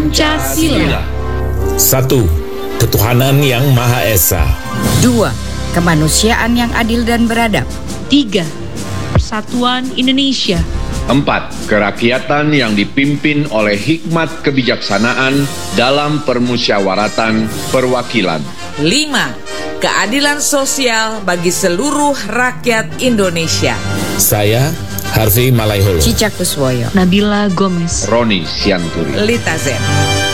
Pancasila. 1. Ketuhanan yang Maha Esa. 2. Kemanusiaan yang adil dan beradab. 3. Persatuan Indonesia. 4. Kerakyatan yang dipimpin oleh hikmat kebijaksanaan dalam permusyawaratan perwakilan. 5. Keadilan sosial bagi seluruh rakyat Indonesia. Saya, Harvey Malaiholo. Cicak Kuswoyo. Nabila Gomez. Roni Sianturi. Lita Zen.